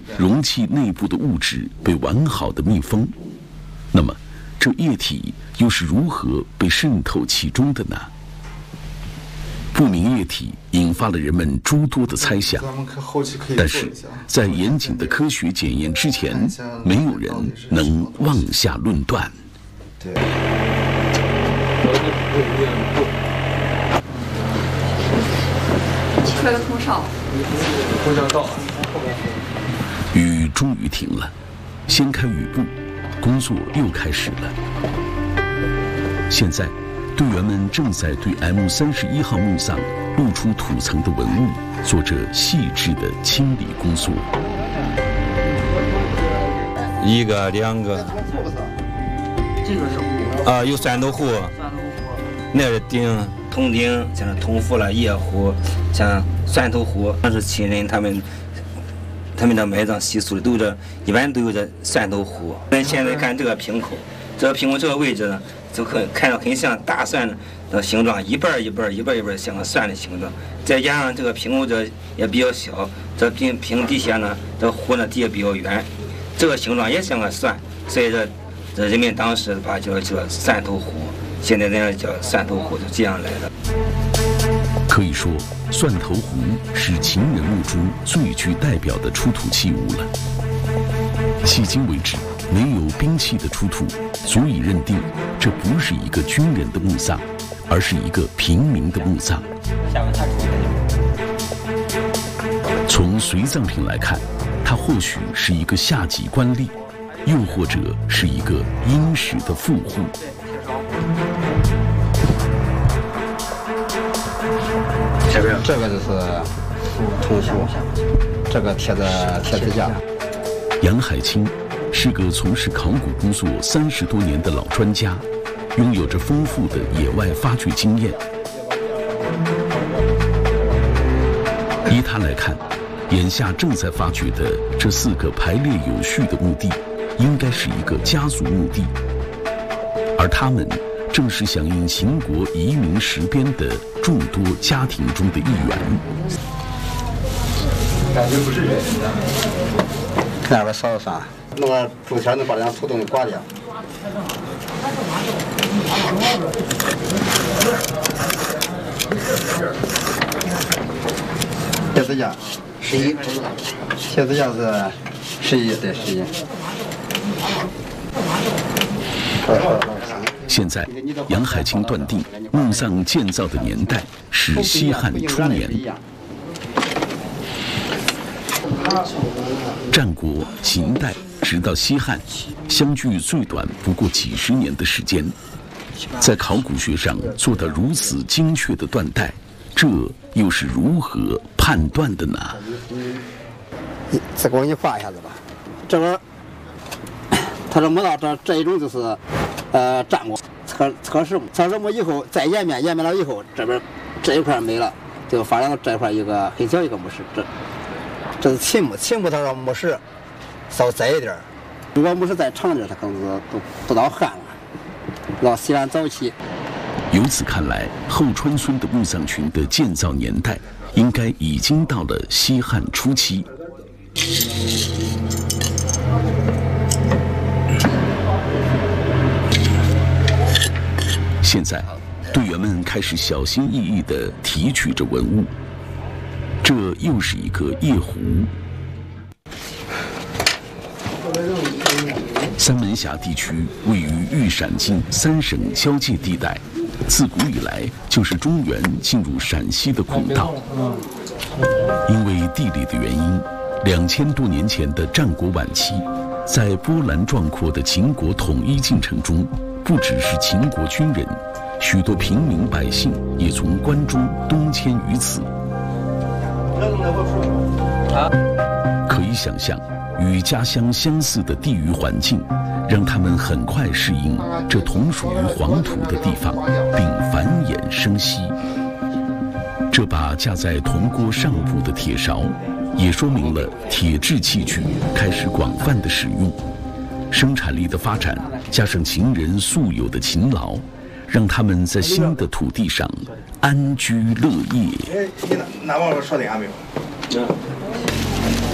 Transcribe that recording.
容器内部的物质被完好的密封。那么，这液体又是如何被渗透其中的呢？不明液体引发了人们诸多的猜想，但是在严谨的科学检验之前，没有人能妄下论断。 对。 开个空哨。 空调到了。 雨终于停了，掀开雨布，工作又开始了。现在，队员们正在对 M31号木丧露出土层的文物做着细致的清理工作。 一个、两个。 这个是壶啊，有蒜头壶。那是鼎、铜鼎，像是铜壶了、夜壶，像蒜头壶。那是亲人他们的埋葬习俗里一般都有这蒜头壶。咱现在看这个瓶口，这个瓶口这个位置呢，就看着很像大蒜的形状，一半一半像个蒜的形状。再加上这个瓶口这也比较小，这瓶底下呢，这壶呢底也比较圆，这个形状也像个蒜，所以这人们当时把叫蒜头壶，现在人家叫蒜头壶，就这样来的。 可以说，蒜头壶是秦人墓中最具代表的出土器物了。迄今为止，没有兵器的出土，足以认定这不是一个军人的墓葬，而是一个平民的墓葬。从随葬品来看，它或许是一个下级官吏，又或者是一个殷实的富户。 这个就是铜壶，这个铁子架。 杨海清是个从事考古工作30多年的老专家，拥有着丰富的野外发掘经验。依他来看，眼下正在发掘的这4个排列有序的墓地，应该是一个家族墓地，而他们正是响应秦国移民实边的众多家庭中的一员。 感觉不是人的。那边烧啥？那个竹签能把人家土东西刮掉。铁子架11，铁子架是11，对11。 现在，杨海清断定墓葬建造的年代是西汉初年。战国、秦代直到西汉，相距最短不过几十年的时间，在考古学上做到如此精确的断代，这又是如何判断的呢？ 再给我画一下子吧。这边，他这墓道这一种就是战国测试墓以后再延绵了以后，这边这一块没了，就发现到这块一个很小一个墓室。这是秦墓它的墓室稍窄一点，如果墓室再长点，它可能是都到汉了，到西汉早期。 由此看来，后川村的墓葬群的建造年代应该已经到了西汉初期。现在，队员们开始小心翼翼地提取着文物。这又是一个夜壶。三门峡地区位于豫陕晋3省交界地带，自古以来就是中原进入陕西的孔道。因为地理的原因，2000多年前的战国晚期，在波澜壮阔的秦国统一进程中，不只是秦国军人，许多平民百姓也从关中东迁于此。可以想象，与家乡相似的地域环境，让他们很快适应这同属于黄土的地方，并繁衍生息。这把架在铜锅上部的铁勺，也说明了铁制器具开始广泛的使用。生产力的发展，加上秦人素有的勤劳，让他们在新的土地上安居乐业。 你拿我说的还没有？